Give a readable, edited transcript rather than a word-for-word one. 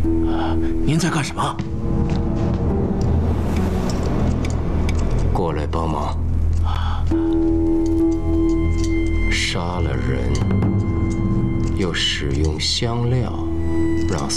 您在干什么？ 过来帮忙。杀了人，又使用香料，让